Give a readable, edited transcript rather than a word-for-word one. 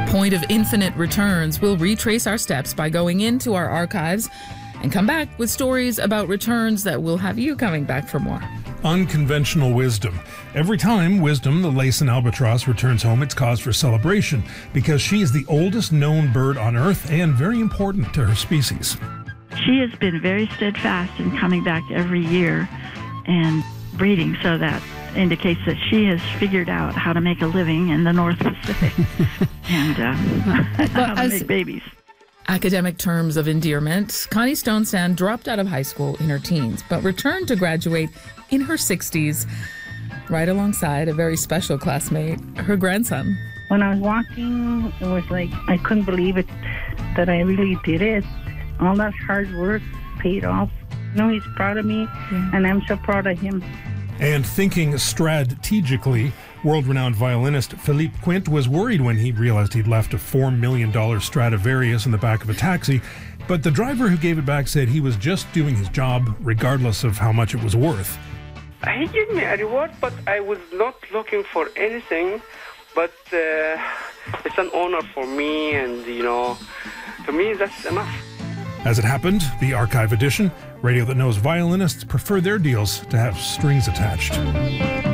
Point of Infinite returns. We'll retrace our steps by going into our archives and come back with stories about returns that will have you coming back for more. Unconventional wisdom. Every time Wisdom, the Laysan albatross, returns home, it's cause for celebration because she is the oldest known bird on Earth and very important to her species. She has been very steadfast in coming back every year and breeding, so that indicates that she has figured out how to make a living in the North Pacific and how to make babies. Academic terms of endearment, Connie Stonestand dropped out of high school in her teens, but returned to graduate in her 60s, right alongside a very special classmate, her grandson. When I was walking, it was like I couldn't believe it, that I really did it. All that hard work paid off. He's proud of me, and I'm so proud of him. And thinking strategically, world-renowned violinist Philippe Quint was worried when he realized he'd left a $4 million Stradivarius in the back of a taxi, but the driver who gave it back said he was just doing his job, regardless of how much it was worth. He gave me a reward, but I was not looking for anything, but it's an honor for me, and, to me, that's enough. As it happened, the archive edition, radio that knows violinists prefer their deals to have strings attached.